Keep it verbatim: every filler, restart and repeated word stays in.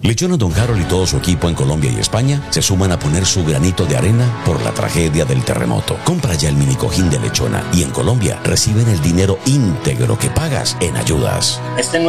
Lechona Don Harold y todo su equipo en Colombia y España se suman a poner su granito de arena por la tragedia del terremoto. Compra ya el mini cojín de Lechona y en Colombia reciben el dinero íntegro que pagas en ayudas. Este